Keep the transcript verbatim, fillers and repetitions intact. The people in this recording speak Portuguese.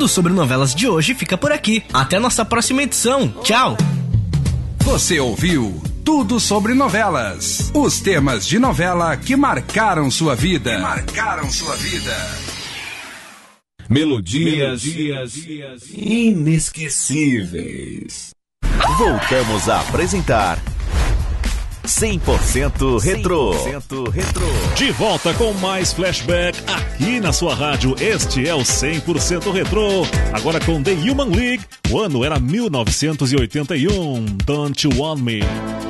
Tudo Sobre Novelas de hoje fica por aqui. Até nossa próxima edição. Tchau! Você ouviu Tudo Sobre Novelas. Os temas de novela que marcaram sua vida. Que marcaram sua vida. Melodias, Melodias inesquecíveis. Voltamos a apresentar cem por cento Retrô. cem por cento Retrô. De volta com mais flashback aqui na sua rádio. Este é o cem por cento Retrô. Agora com The Human League. O ano era mil novecentos e oitenta e um. Don't You Want Me?